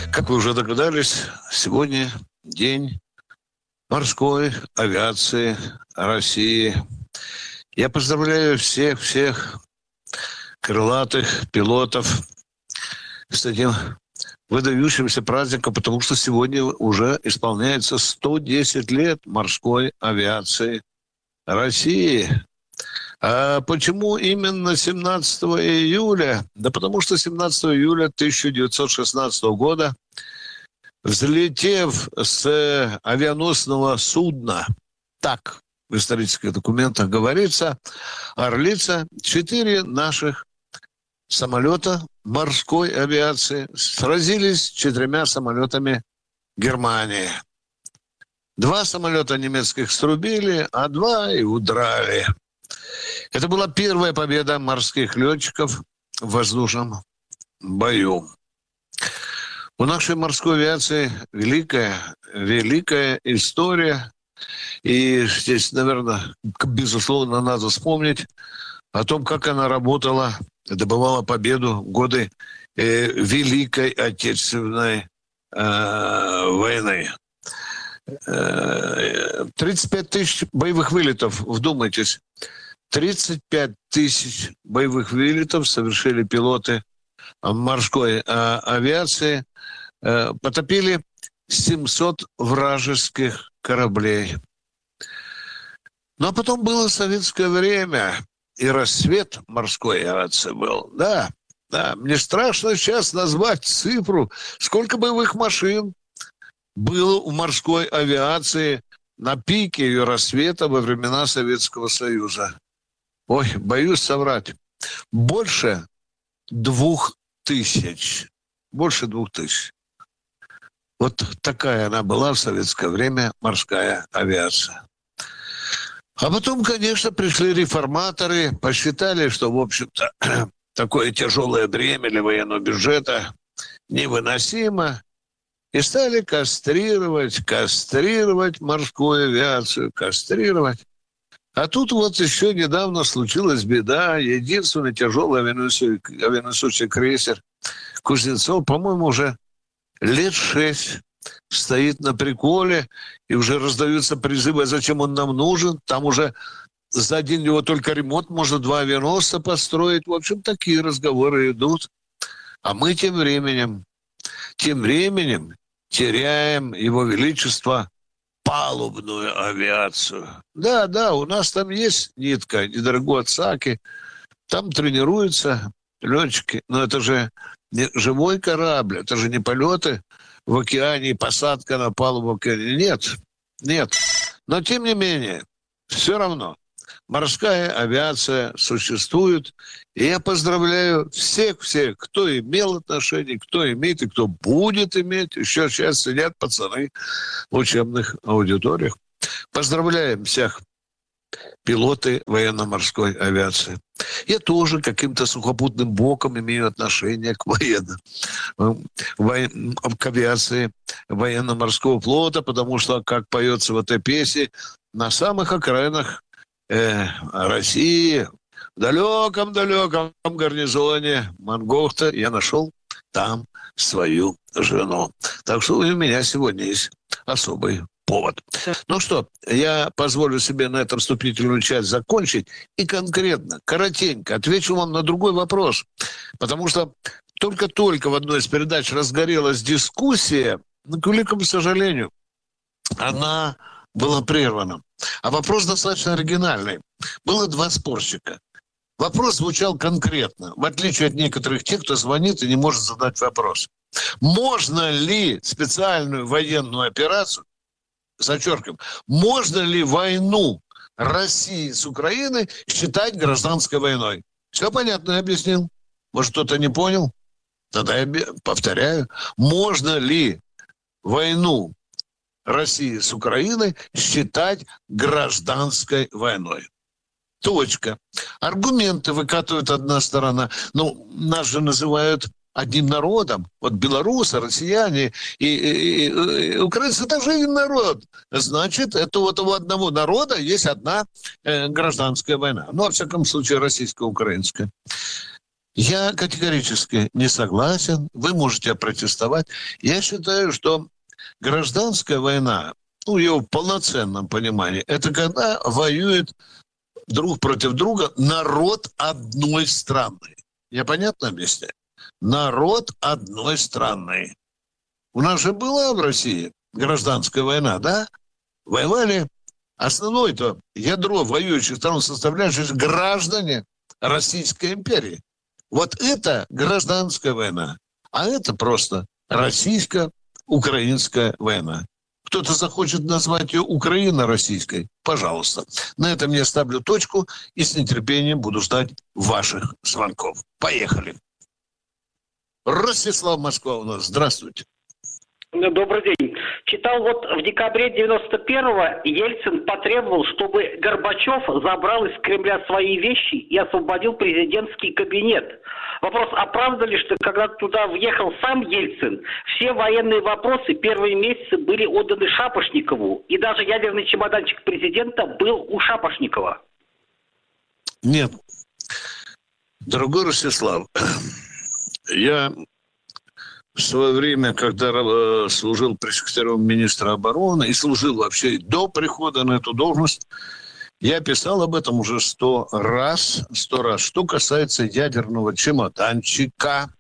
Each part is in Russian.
Как вы уже догадались, сегодня день морской авиации России. Я поздравляю всех крылатых пилотов с этим выдающимся праздником, потому что сегодня уже исполняется 110 лет морской авиации России. А почему именно 17 июля? Да потому что 17 июля 1916 года, взлетев с авианосного судна, так в исторических документах говорится, «Орлица», 4 наших самолета морской авиации сразились с 4 самолетами Германии. 2 самолета немецких срубили, а 2 и удрали. Это была первая победа морских летчиков в воздушном бою. У нашей морской авиации великая история. И здесь, наверное, безусловно, надо вспомнить о том, как она работала, добывала победу в годы Великой Отечественной войны. 35 тысяч боевых вылетов, вдумайтесь. 35 тысяч боевых вылетов совершили пилоты морской авиации, потопили 700 вражеских кораблей. Ну, а потом было советское время, и расцвет морской авиации был. Да, мне страшно сейчас назвать цифру, сколько боевых машин было у морской авиации на пике ее расцвета во времена Советского Союза. Ой, боюсь соврать. Больше 2000. Больше 2000. Вот такая она была в советское время, морская авиация. А потом, конечно, пришли реформаторы, посчитали, что, в общем-то, такое тяжелое бремя для военного бюджета невыносимо, и стали кастрировать морскую авиацию, кастрировать. А тут вот еще недавно случилась беда. Единственный тяжелый авианосущий крейсер «Кузнецов», по-моему, уже лет 6 стоит на приколе, и уже раздаются призывы, зачем он нам нужен. Там уже за один его только ремонт можно 2 авианосца построить. В общем, такие разговоры идут. А мы тем временем теряем его величество палубную авиацию. Да, у нас там есть нитка недорогой Саки, там тренируются летчики, но это же не живой корабль, это же не полеты в океане, посадка на палубу в океане. Нет. Но тем не менее, все равно морская авиация существует. И я поздравляю всех, кто имел отношение, кто имеет и кто будет иметь. Еще сейчас сидят пацаны в учебных аудиториях. Поздравляем всех пилоты военно-морской авиации. Я тоже каким-то сухопутным боком имею отношение к к авиации военно-морского флота, потому что, как поется в этой песне, на самых окраинах России, в далеком гарнизоне Мангохта я нашел там свою жену. Так что у меня сегодня есть особый повод. Ну что, я позволю себе на этом вступительную часть закончить и конкретно, коротенько отвечу вам на другой вопрос. Потому что только-только в одной из передач разгорелась дискуссия, но, к великому сожалению, она была прервана. А вопрос достаточно оригинальный. Было 2 спорщика. Вопрос звучал конкретно, в отличие от некоторых тех, кто звонит и не может задать вопрос. Можно ли специальную военную операцию, зачеркиваем, можно ли войну России с Украиной считать гражданской войной? Все понятно, я объяснил. Может, кто-то не понял? Тогда я повторяю. Можно ли войну России с Украиной считать гражданской войной? Точка. Аргументы выкатывает одна сторона. Ну, нас же называют одним народом. Вот белорусы, россияне и украинцы тоже один народ. Значит, это вот у одного народа есть одна гражданская война. Ну, во всяком случае, российско-украинская. Я категорически не согласен. Вы можете протестовать. Я считаю, что гражданская война, ее в полноценном понимании, это когда воюет друг против друга народ одной страны. Я понятно объясняю? Народ одной страны. У нас же была в России гражданская война, да? Воевали основное-то ядро воюющих сторон составляющих граждане Российской империи. Вот это гражданская война, а это просто российско-украинская война. Кто-то захочет назвать ее Украино-российской, пожалуйста. На этом я ставлю точку и с нетерпением буду ждать ваших звонков. Поехали. Ростислав, Москва у нас. Здравствуйте. Добрый день. Читал, вот в декабре 91-го Ельцин потребовал, чтобы Горбачев забрал из Кремля свои вещи и освободил президентский кабинет. Вопрос, а правда ли, что когда туда въехал сам Ельцин, все военные вопросы первые месяцы были отданы Шапошникову, и даже ядерный чемоданчик президента был у Шапошникова? Нет. Дорогой Ростислав, я в свое время, когда служил пресс-секретарем министра обороны и служил вообще до прихода на эту должность, я писал об этом уже 100 раз. Что касается ядерного чемоданчика,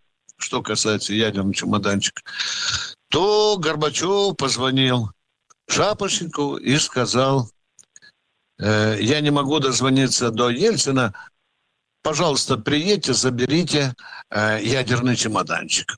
то Горбачев позвонил Шапошникову и сказал: я не могу дозвониться до Ельцина, пожалуйста, приедьте, заберите ядерный чемоданчик.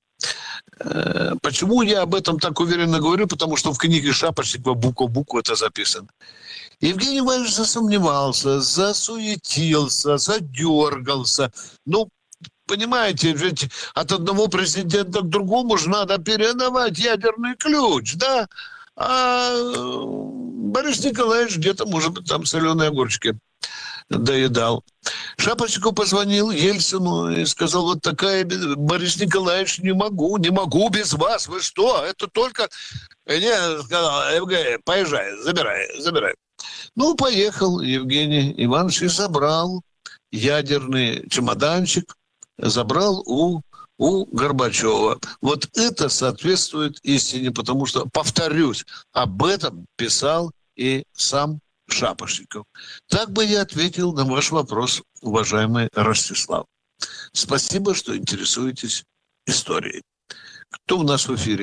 Почему я об этом так уверенно говорю? Потому что в книге Шапошникова буква в букву это записано. Евгений Иванович засомневался, засуетился, задергался. Понимаете, ведь от одного президента к другому же надо передавать ядерный ключ, да? А Борис Николаевич где-то, может быть, там соленые огурчики доедал. Шапошников позвонил Ельцину и сказал: вот такая беда. Борис Николаевич, не могу без вас. Вы что? Это только... Я сказал: Евгений, поезжай, забирай. Поехал Евгений Иванович и забрал ядерный чемоданчик, забрал у Горбачева. Вот это соответствует истине, потому что, повторюсь, об этом писал и сам Шапошников. Так бы я ответил на ваш вопрос, уважаемый Ростислав. Спасибо, что интересуетесь историей. Кто у нас в эфире?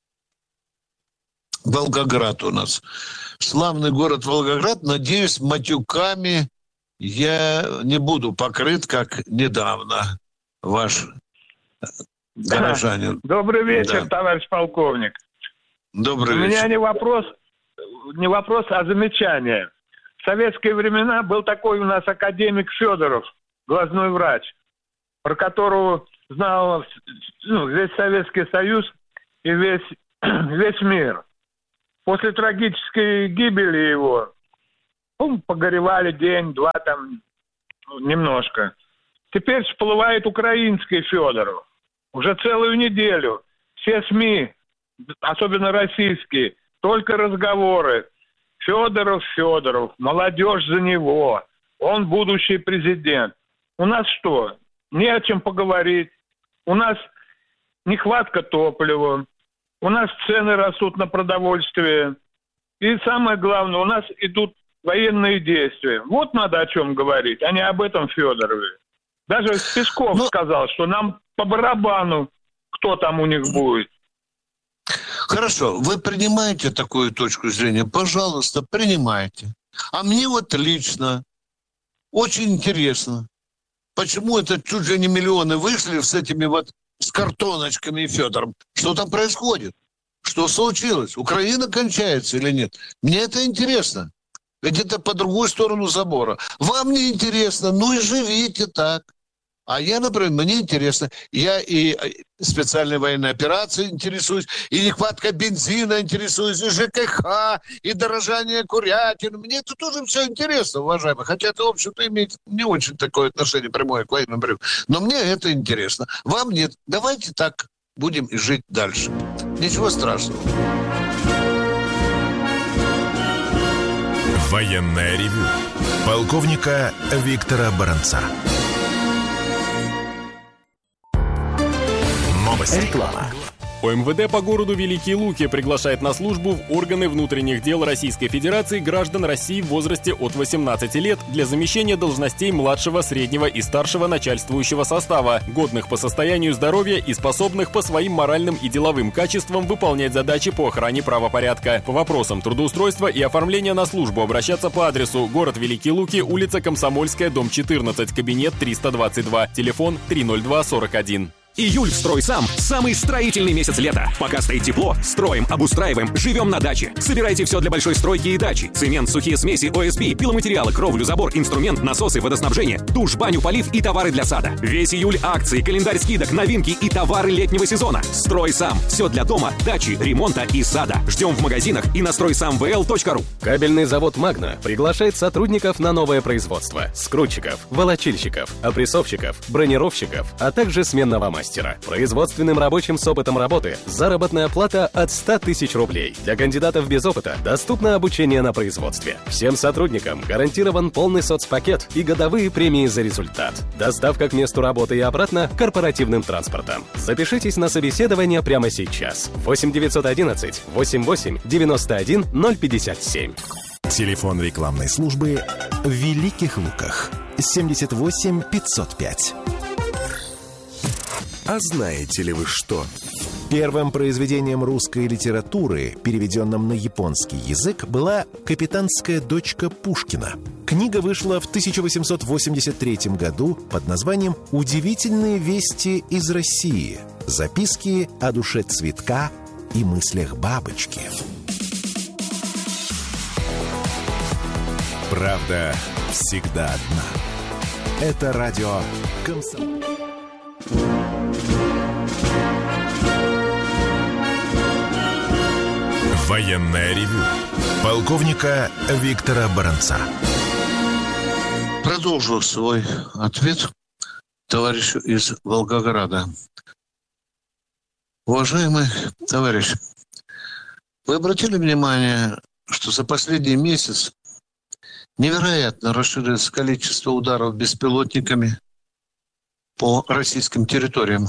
Волгоград у нас. Славный город Волгоград. Надеюсь, матюками я не буду покрыт, как недавно ваш горожанин. Добрый вечер, товарищ полковник. Добрый вечер. У меня не вопрос, а замечание. В советские времена был такой у нас академик Федоров, глазной врач, про которого знал весь Советский Союз и весь мир. После трагической гибели его погоревали день-два там немножко. Теперь всплывает украинский Федоров. Уже целую неделю все СМИ, особенно российские, только разговоры. Федоров, молодежь за него, он будущий президент. У нас что? Не о чем поговорить. У нас нехватка топлива. У нас цены растут на продовольствие. И самое главное, у нас идут военные действия. Вот надо о чем говорить, а не об этом Федорове. Даже Песков сказал, что нам по барабану, кто там у них будет. Хорошо, вы принимаете такую точку зрения? Пожалуйста, принимайте. А мне вот лично очень интересно, почему это чуть ли не миллионы вышли с этими с картоночками и Федором. Что там происходит? Что случилось? Украина кончается или нет? Мне это интересно. Ведь это по другую сторону забора. Вам не интересно, и живите так. А я, например, мне интересно. Я и специальной военной операцией интересуюсь, и нехватка бензина интересуюсь, и ЖКХ, и дорожание курятин. Мне это тоже все интересно, уважаемые. Хотя это, в общем-то, имеет не очень такое отношение прямое к военному брюку. Но мне это интересно. Вам нет. Давайте так будем и жить дальше. Ничего страшного. Военное ревю полковника Виктора Баранца. новости. Реклама. ОМВД по городу Великие Луки приглашает на службу в органы внутренних дел Российской Федерации граждан России в возрасте от 18 лет для замещения должностей младшего, среднего и старшего начальствующего состава, годных по состоянию здоровья и способных по своим моральным и деловым качествам выполнять задачи по охране правопорядка. По вопросам трудоустройства и оформления на службу обращаться по адресу: город Великие Луки, улица Комсомольская, дом 14, кабинет 322, телефон 30241. Июль в «Стройсам» – самый строительный месяц лета. Пока стоит тепло, строим, обустраиваем, живем на даче. Собирайте все для большой стройки и дачи. Цемент, сухие смеси, ОСБ, пиломатериалы, кровлю, забор, инструмент, насосы, водоснабжение, душ, баню, полив и товары для сада. Весь июль акции, календарь скидок, новинки и товары летнего сезона. «Стройсам» – все для дома, дачи, ремонта и сада. Ждем в магазинах и на стройсамвл.ру. Кабельный завод «Магна» приглашает сотрудников на новое производство. Скрутчиков, волочильщиков, опрессовщиков, бронировщиков, а также сменного мастера. Производственным рабочим с опытом работы заработная плата от 100 тысяч рублей. Для кандидатов без опыта доступно обучение на производстве. Всем сотрудникам гарантирован полный соцпакет и годовые премии за результат. Доставка к месту работы и обратно корпоративным транспортом. Запишитесь на собеседование прямо сейчас. 8 911 88 91 057. Телефон рекламной службы в Великих Луках 78 505. А знаете ли вы что? Первым произведением русской литературы, переведенным на японский язык, была «Капитанская дочка Пушкина». Книга вышла в 1883 году под названием «Удивительные вести из России. Записки о душе цветка и мыслях бабочки». Правда всегда одна. Это радио «Комсомольская». Военное ревю полковника Виктора Баранца. Продолжу свой ответ товарищу из Волгограда. Уважаемый товарищ, вы обратили внимание, что за последний месяц невероятно расширилось количество ударов беспилотниками по российским территориям?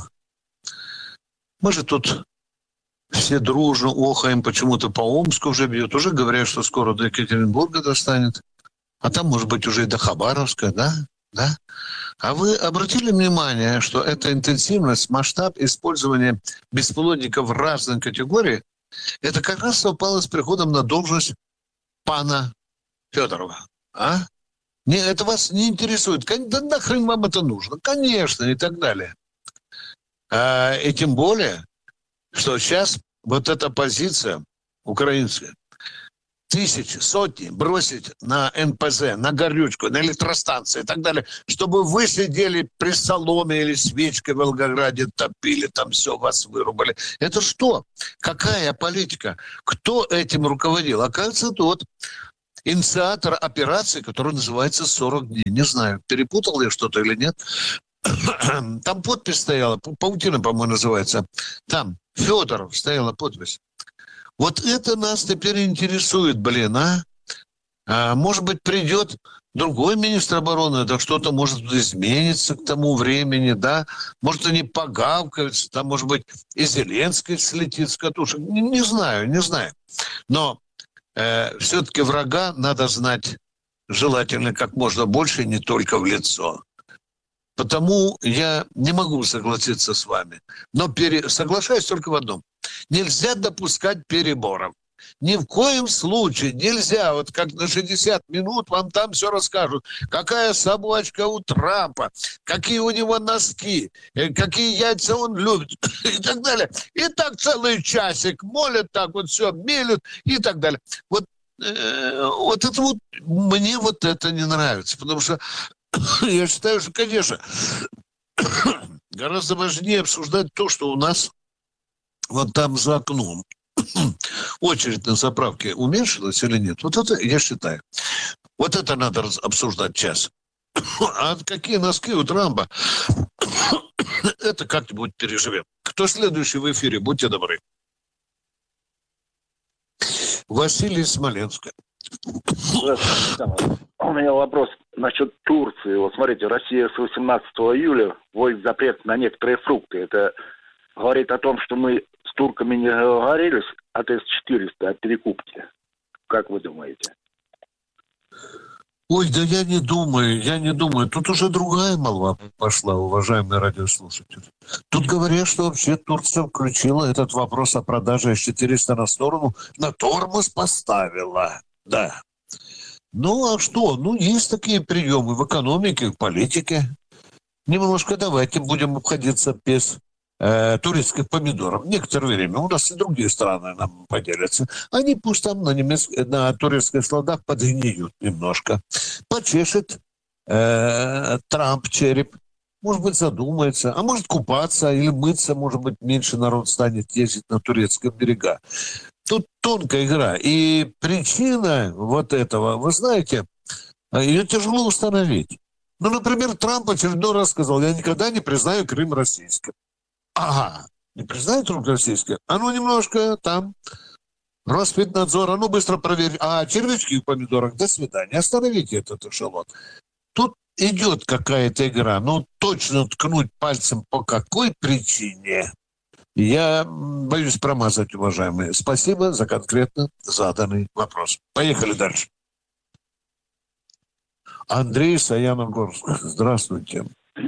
Мы же тут все дружно охаем, почему-то по Омску уже бьют. Уже говорят, что скоро до Екатеринбурга достанет. А там, может быть, уже и до Хабаровска, да? Да? А вы обратили внимание, что эта интенсивность, масштаб использования беспилотников в разных категориях, это как раз совпало с приходом на должность пана Федорова. А? Это вас не интересует? Да нахрен вам это нужно? Конечно, и так далее. И тем более, что сейчас вот эта позиция украинская, тысячи, сотни бросить на НПЗ, на горючку, на электростанции и так далее, чтобы вы сидели при соломе или свечкой в Волгограде, топили, там все, вас вырубали. Это что? Какая политика? Кто этим руководил? Оказывается, тот инициатор операции, которая называется «40 дней». Не знаю, перепутал я что-то или нет. Там подпись стояла, паутина, по-моему, называется. Там Федоров стояла подпись. Вот это нас теперь интересует, а? Может быть, придет другой министр обороны, да что-то может измениться к тому времени, да? Может, они погавкаются, там, может быть, и Зеленский слетит с катушек. Не знаю. Но все-таки врага надо знать желательно как можно больше, не только в лицо. Потому я не могу согласиться с вами. Но соглашаюсь только в одном. Нельзя допускать переборов. Ни в коем случае нельзя, вот как на 60 минут вам там все расскажут. Какая собачка у Трампа, какие у него носки, какие яйца он любит и так далее. И так целый часик молят, так вот все мелют и так далее. Вот это вот, мне вот это не нравится, потому что я считаю, что, конечно, гораздо важнее обсуждать то, что у нас вот там за окном. Очередь на заправке уменьшилась или нет? Вот это я считаю. Вот это надо обсуждать час. А какие носки у Трампа? Это как-нибудь переживем. Кто следующий в эфире? Будьте добры. Василий из Смоленска. Здравствуйте. У меня вопрос насчет Турции. Вот смотрите, Россия с 18 июля вводит запрет на некоторые фрукты. Это говорит о том, что мы с турками не договорились от С-400, о перекупке. Как вы думаете? Ой, да я не думаю. Тут уже другая молва пошла, уважаемые радиослушатели. Тут говорят, что вообще Турция включила этот вопрос о продаже С-400 на сторону, на тормоз поставила. Да. Ну, а что? Ну, есть такие приемы в экономике, в политике. Немножко давайте будем обходиться без турецких помидоров. Некоторое время у нас и другие страны нам поделятся. Они пусть там на турецких складах подгниют немножко. Почешет Трамп череп. Может быть, задумается. А может, купаться или мыться. Может быть, меньше народ станет ездить на турецкие берега. Тут тонкая игра. И причина вот этого, вы знаете, ее тяжело установить. Ну, например, Трамп очередной раз сказал, я никогда не признаю Крым российским. Ага, не признает Крым российским? А ну, немножко там. Роспотребнадзор, а ну, быстро проверь. А червячки в помидорах, до свидания. Остановите этот эшелон. Тут идет какая-то игра. Ну, точно ткнуть пальцем по какой причине, я боюсь промазать, уважаемые. Спасибо за конкретно заданный вопрос. Поехали дальше. Андрей, Саяногорск. Здравствуйте.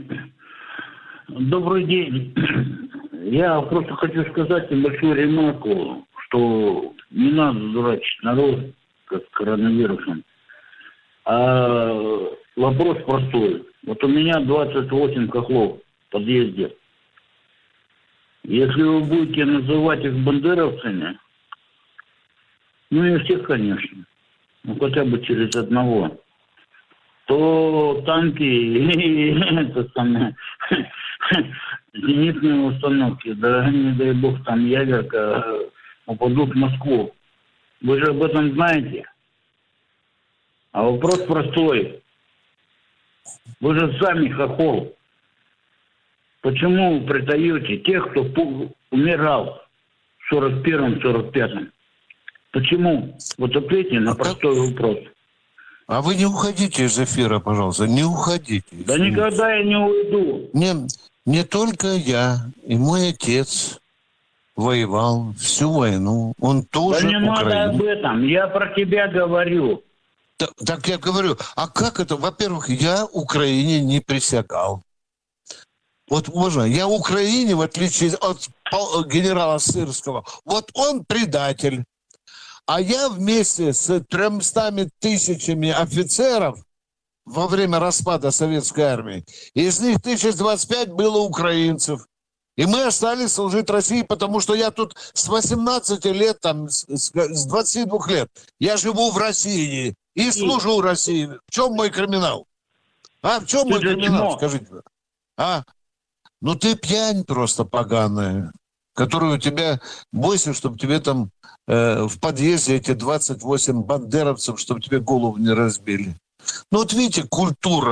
Добрый день. Я просто хочу сказать небольшую ремарку, что не надо дурачить народ, как с коронавирусом. А вопрос простой. Вот у меня 28 хохлов в подъезде. Если вы будете называть их бандеровцами, ну не всех, конечно, ну хотя бы через одного, то танки и зенитные установки, да не дай бог там ядерка, упадут в Москву. Вы же об этом знаете. А вопрос простой. Вы же сами хохол. Почему вы предаете тех, кто умирал в 41-45? Почему? Вот ответьте на простой вопрос. А вы не уходите из эфира, пожалуйста, не уходите. Да никогда я не уйду. Не только я, и мой отец воевал всю войну. Он тоже да не надо об этом, я про тебя говорю. Так я говорю, а как это? Во-первых, я Украине не присягал. Вот можно, я Украине, в отличие от генерала Сырского, вот он предатель. А я вместе с 300 тысячами офицеров во время распада Советской армии, из них 1025 было украинцев. И мы остались служить России, потому что я тут с 18 лет, там, с 22 лет, я живу в России и служу России. В чем мой криминал? А в чем мой криминал, скажите? А? Ну ты пьянь просто поганая, которую у тебя бойся, чтобы тебе там в подъезде эти 28 бандеровцев, чтобы тебе голову не разбили. Ну вот видите, культура.